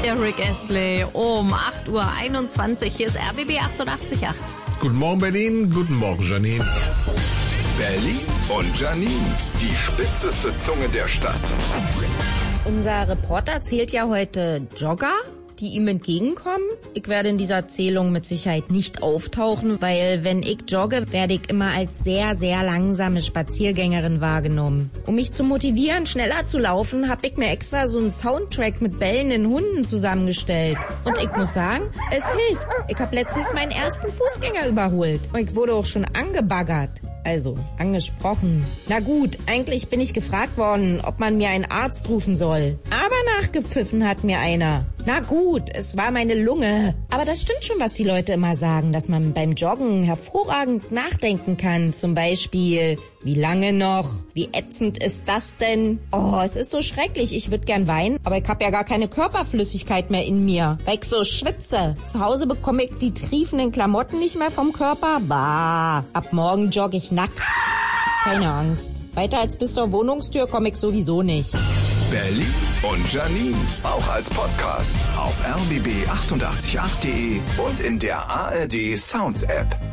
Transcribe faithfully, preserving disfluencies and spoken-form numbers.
Der Rick Astley um acht Uhr einundzwanzig. Hier ist R B B achtundachtzig Komma acht. Guten Morgen Berlin, guten Morgen Janine. Berlin und Janine, die spitzeste Zunge der Stadt. Unser Reporter zählt ja heute Jogger, die ihm entgegenkommen. Ich werde in dieser Zählung mit Sicherheit nicht auftauchen, weil wenn ich jogge, werde ich immer als sehr, sehr langsame Spaziergängerin wahrgenommen. Um mich zu motivieren, schneller zu laufen, habe ich mir extra so einen Soundtrack mit bellenden Hunden zusammengestellt. Und ich muss sagen, es hilft. Ich habe letztens meinen ersten Fußgänger überholt. Und ich wurde auch schon angebaggert. Also, angesprochen. Na gut, eigentlich bin ich gefragt worden, ob man mir einen Arzt rufen soll. Aber nachgepfiffen hat mir einer. Na gut, es war meine Lunge. Aber das stimmt schon, was die Leute immer sagen, dass man beim Joggen hervorragend nachdenken kann. Zum Beispiel, wie lange noch? Wie ätzend ist das denn? Oh, es ist so schrecklich. Ich würde gern weinen, aber ich habe ja gar keine Körperflüssigkeit mehr in mir, weil ich so schwitze. Zu Hause bekomme ich die triefenden Klamotten nicht mehr vom Körper. Bah, ab morgen jogge ich nackt. Keine Angst. Weiter als bis zur Wohnungstür komme ich sowieso nicht. Berlin und Janine, auch als Podcast auf r b b achtundachtzig Komma acht punkt de und in der A R D Sounds App.